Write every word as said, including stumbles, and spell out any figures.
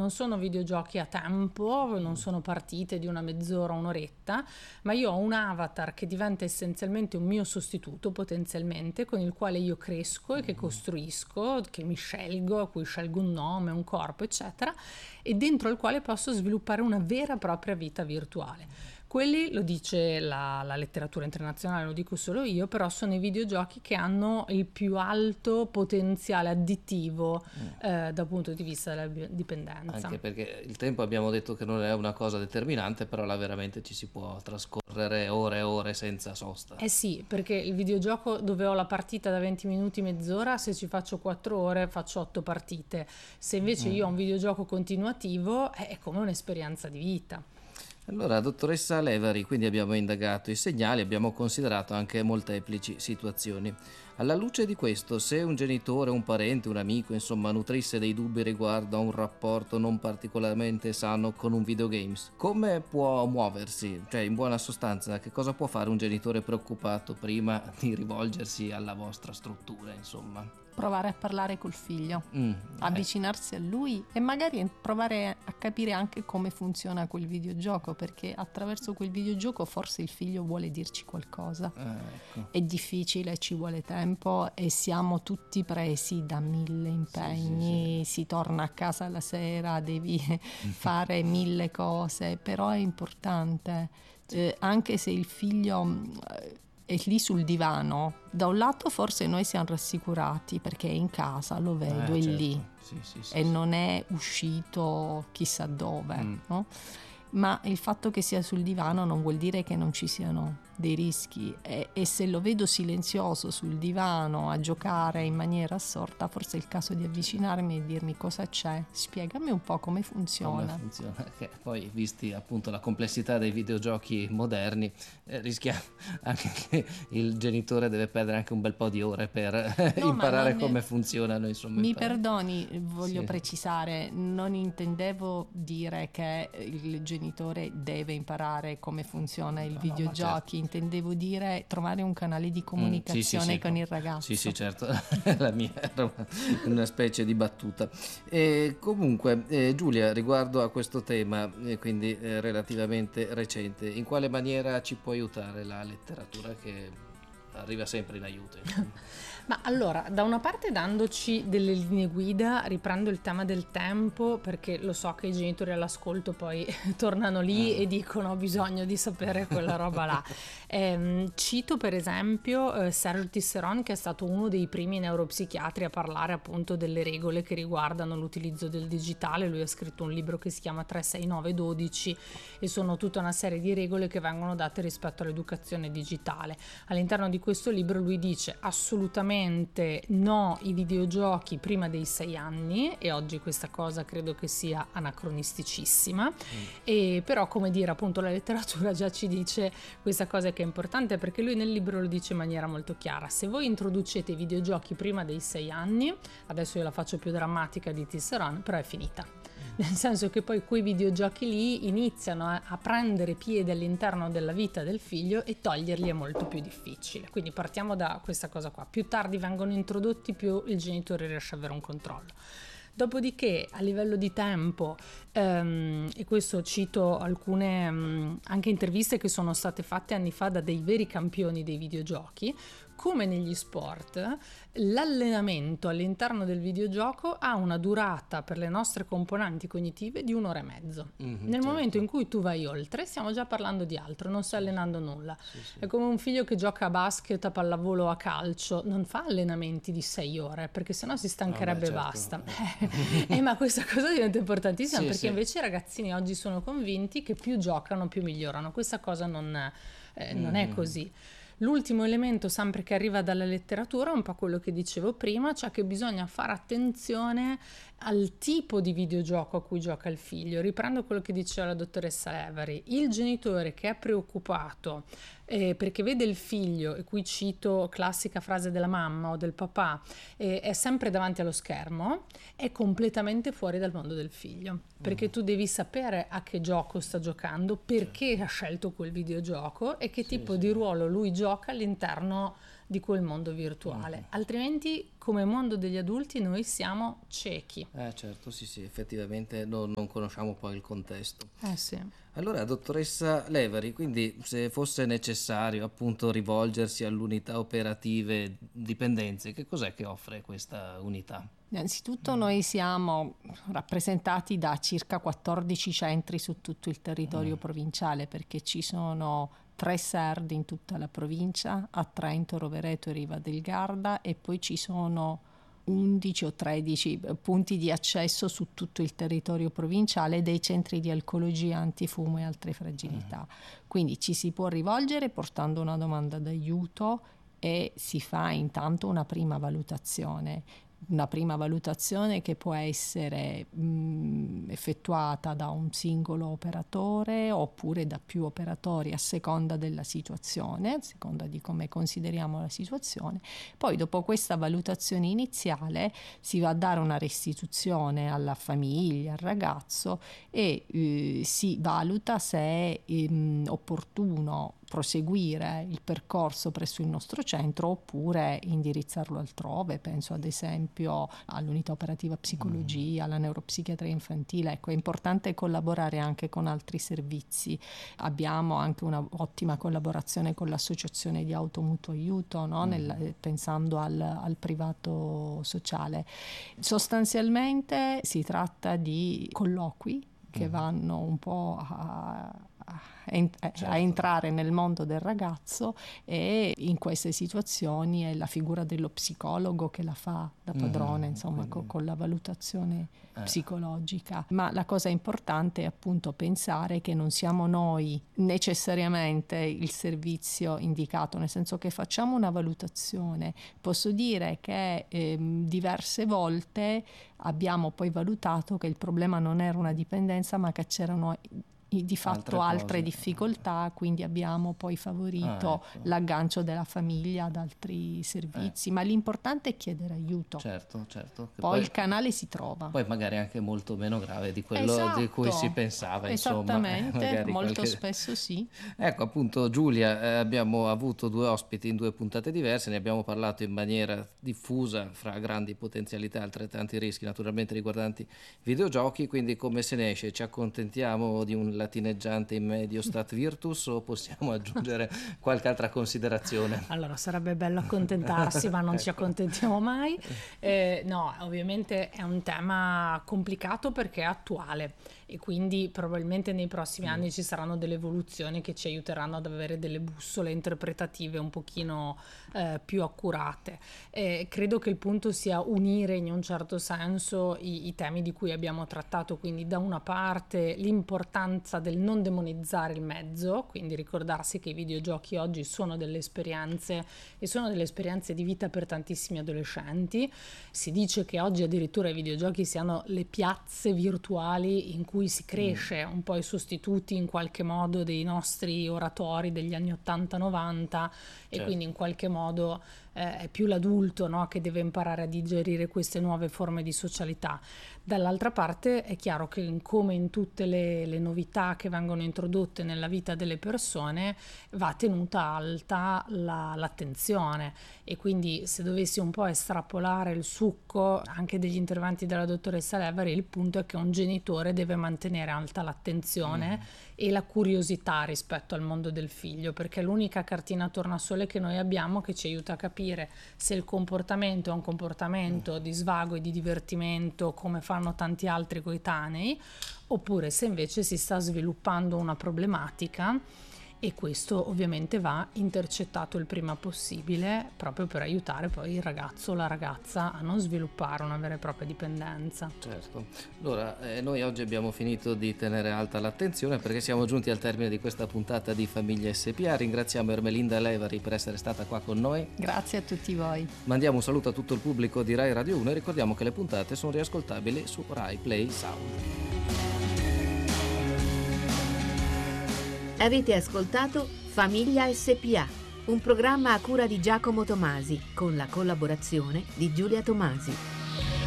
non sono videogiochi a tempo, non sono partite di una mezz'ora, un'oretta, ma io ho un avatar che diventa essenzialmente un mio sostituto potenzialmente, con il quale io cresco e che costruisco, che mi scelgo, a cui scelgo un nome, un corpo, eccetera, e dentro il quale posso sviluppare una vera e propria vita virtuale. Quelli, lo dice la, la letteratura internazionale, lo dico solo io, però sono i videogiochi che hanno il più alto potenziale additivo mm. eh, dal punto di vista della dipendenza. Anche perché il tempo abbiamo detto che non è una cosa determinante, però là veramente ci si può trascorrere ore e ore senza sosta. Eh sì, perché il videogioco dove ho la partita da venti minuti, mezz'ora, se ci faccio quattro ore faccio otto partite. Se invece mm. io ho un videogioco continuativo è come un'esperienza di vita. Allora, dottoressa Levari, quindi abbiamo indagato i segnali, abbiamo considerato anche molteplici situazioni. Alla luce di questo, se un genitore, un parente, un amico, insomma, nutrisse dei dubbi riguardo a un rapporto non particolarmente sano con un videogames, come può muoversi? Cioè, in buona sostanza, che cosa può fare un genitore preoccupato prima di rivolgersi alla vostra struttura, insomma? Provare a parlare col figlio, mm, avvicinarsi eh. a lui e magari provare a capire anche come funziona quel videogioco, perché attraverso quel videogioco forse il figlio vuole dirci qualcosa. Eh, ecco. È difficile, ci vuole tempo e siamo tutti presi da mille impegni, sì, sì, sì. Si torna a casa la sera, devi fare mille cose, però è importante, eh, anche se il figlio è lì sul divano, da un lato forse noi siamo rassicurati perché è in casa, lo vedo, eh, è certo. lì sì, sì, sì, e sì. non è uscito chissà dove, mm. no? Ma il fatto che sia sul divano non vuol dire che non ci siano dei rischi e, e se lo vedo silenzioso sul divano a giocare in maniera assorta, forse è il caso di avvicinarmi e dirmi cosa c'è, spiegami un po' come funziona. Come funziona, che poi visti appunto la complessità dei videogiochi moderni eh, rischia anche che il genitore deve perdere anche un bel po' di ore per no, imparare come è... funzionano, insomma. Mi imparare. perdoni, voglio sì. precisare, non intendevo dire che il genitore deve imparare come funziona il no, videogiochi, no, certo. Intendevo dire trovare un canale di comunicazione mm, sì, sì, sì, con il ragazzo. Sì, sì, certo, la mia era una specie di battuta. E comunque, eh, Giulia, riguardo a questo tema, eh, quindi eh, relativamente recente, in quale maniera ci può aiutare la letteratura che arriva sempre in aiuto? Ma allora, da una parte dandoci delle linee guida, riprendo il tema del tempo, perché lo so che i genitori all'ascolto poi tornano lì mm. e dicono ho bisogno di sapere quella roba là. Eh, cito per esempio eh, Sergio Tisseron, che è stato uno dei primi neuropsichiatri a parlare appunto delle regole che riguardano l'utilizzo del digitale. Lui ha scritto un libro che si chiama tre sei nove dodici e sono tutta una serie di regole che vengono date rispetto all'educazione digitale. All'interno di questo libro lui dice assolutamente no i videogiochi prima dei sei anni, e oggi questa cosa credo che sia anacronisticissima, mm. e però come dire appunto la letteratura già ci dice questa cosa che è importante, perché lui nel libro lo dice in maniera molto chiara: se voi introducete i videogiochi prima dei sei anni, adesso io la faccio più drammatica di Tisserand, però è finita, mm. nel senso che poi quei videogiochi lì iniziano a, a prendere piede all'interno della vita del figlio e toglierli è molto più difficile. Quindi partiamo da questa cosa qua: più tardi vengono introdotti, più il genitore riesce ad avere un controllo. Dopodiché a livello di tempo, ehm, e questo cito alcune mh, anche interviste che sono state fatte anni fa da dei veri campioni dei videogiochi, come negli sport, l'allenamento all'interno del videogioco ha una durata per le nostre componenti cognitive di un'ora e mezzo. Mm-hmm, Nel certo. momento in cui tu vai oltre, stiamo già parlando di altro, non stai allenando nulla. Sì, sì. È come un figlio che gioca a basket, a pallavolo, a calcio, non fa allenamenti di sei ore, perché sennò si stancherebbe e ah, certo. basta. eh, ma questa cosa diventa importantissima, sì, perché sì. invece i ragazzini oggi sono convinti che più giocano più migliorano. Questa cosa non, eh, non mm-hmm. è così. L'ultimo elemento, sempre che arriva dalla letteratura, è un po' quello che dicevo prima, cioè che bisogna fare attenzione al tipo di videogioco a cui gioca il figlio. Riprendo quello che diceva la dottoressa Levari: il genitore che è preoccupato eh, perché vede il figlio, e qui cito classica frase della mamma o del papà, eh, è sempre davanti allo schermo, è completamente fuori dal mondo del figlio, perché mm. tu devi sapere a che gioco sta giocando, perché ha scelto quel videogioco e che sì, tipo sì. di ruolo lui gioca all'interno di quel mondo virtuale. Mm. Altrimenti, come mondo degli adulti, noi siamo ciechi. Eh certo, sì sì, effettivamente non, non conosciamo poi il contesto. Eh sì. Allora, dottoressa Levari, quindi se fosse necessario appunto rivolgersi all'unità operative dipendenze, che cos'è che offre questa unità? Innanzitutto noi siamo rappresentati da circa quattordici centri su tutto il territorio Mm. provinciale, perché ci sono tre S E R D in tutta la provincia, a Trento, Rovereto e Riva del Garda, e poi ci sono undici o tredici punti di accesso su tutto il territorio provinciale dei centri di alcologia, antifumo e altre fragilità. Quindi ci si può rivolgere portando una domanda d'aiuto e si fa intanto una prima valutazione. Una prima valutazione che può essere mh, effettuata da un singolo operatore oppure da più operatori a seconda della situazione, a seconda di come consideriamo la situazione. Poi dopo questa valutazione iniziale si va a dare una restituzione alla famiglia, al ragazzo, e eh, si valuta se è ehm, opportuno proseguire il percorso presso il nostro centro oppure indirizzarlo altrove. Penso ad esempio all'unità operativa psicologia, alla neuropsichiatria infantile. Ecco, è importante collaborare anche con altri servizi. Abbiamo anche una ottima collaborazione con l'associazione di automutuo aiuto, no? Nel, pensando al, al privato sociale. Sostanzialmente si tratta di colloqui che mm. vanno un po' a Certo. a entrare nel mondo del ragazzo, e in queste situazioni è la figura dello psicologo che la fa da padrone, mm, insomma, quindi... con, con la valutazione eh. psicologica. Ma la cosa importante è appunto pensare che non siamo noi necessariamente il servizio indicato, nel senso che facciamo una valutazione. Posso dire che ehm, diverse volte abbiamo poi valutato che il problema non era una dipendenza, ma che c'erano di fatto altre, altre difficoltà, quindi abbiamo poi favorito ah, ecco. l'aggancio della famiglia ad altri servizi, eh. ma l'importante è chiedere aiuto. Certo, certo. Poi, poi il canale si trova. Poi magari anche molto meno grave di quello esatto. di cui si pensava. Esattamente, insomma, molto qualche... spesso sì. Ecco, appunto, Giulia, eh, abbiamo avuto due ospiti in due puntate diverse, ne abbiamo parlato in maniera diffusa, fra grandi potenzialità e altrettanti rischi, naturalmente riguardanti videogiochi, quindi come se ne esce? Ci accontentiamo di un latineggiante in medio stat virtus o possiamo aggiungere qualche altra considerazione? Allora, sarebbe bello accontentarsi, ma non ecco. ci accontentiamo mai. Eh, no, ovviamente è un tema complicato perché è attuale e quindi probabilmente nei prossimi mm. anni ci saranno delle evoluzioni che ci aiuteranno ad avere delle bussole interpretative un pochino eh, più accurate. Eh, credo che il punto sia unire in un certo senso i, i temi di cui abbiamo trattato, quindi da una parte l'importanza del non demonizzare il mezzo, quindi ricordarsi che i videogiochi oggi sono delle esperienze e sono delle esperienze di vita per tantissimi adolescenti. Si dice che oggi addirittura i videogiochi siano le piazze virtuali in cui si cresce, mm. un po' i sostituti in qualche modo dei nostri oratori degli anni ottanta novanta, e certo. quindi in qualche modo eh, è più l'adulto, no, che deve imparare a digerire queste nuove forme di socialità. Dall'altra parte è chiaro che, come in tutte le, le novità che vengono introdotte nella vita delle persone, va tenuta alta la, l'attenzione, e quindi se dovessi un po' estrapolare il succo anche degli interventi della dottoressa Levari, il punto è che un genitore deve mantenere alta l'attenzione mm. e la curiosità rispetto al mondo del figlio, perché è l'unica cartina tornasole che noi abbiamo che ci aiuta a capire se il comportamento è un comportamento mm. di svago e di divertimento come fanno tanti altri coetanei, oppure se invece si sta sviluppando una problematica, e questo ovviamente va intercettato il prima possibile proprio per aiutare poi il ragazzo o la ragazza a non sviluppare una vera e propria dipendenza. Certo. Allora, eh, noi oggi abbiamo finito di tenere alta l'attenzione perché siamo giunti al termine di questa puntata di Famiglia S P A. Ringraziamo Ermelinda Levari per essere stata qua con noi. Grazie a tutti voi. Mandiamo un saluto a tutto il pubblico di Rai Radio uno e ricordiamo che le puntate sono riascoltabili su Rai Play Sound. Avete ascoltato Famiglia S P A, un programma a cura di Giacomo Tomasi con la collaborazione di Giulia Tomasi.